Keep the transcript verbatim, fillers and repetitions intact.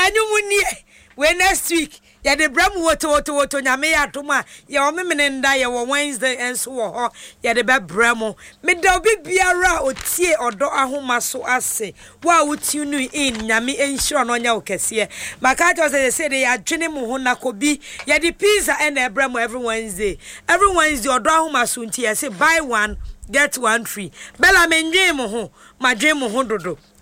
anyumunie we next week ya de bram woto woto woto nyame ya atoma ya o memene nda ya wo Wednesday enso wo ho ya de be bramo me da obi biara otie odo ahoma so ase wa wotunu in nyame enhiro no nya okese maka to say say de ya dwene mu ho na kobi ya de pizza and e bramo every Wednesday every Wednesday odo ahoma so nti ya say buy one get one free bella me ndwe mu ho ma dwe mu ho dodo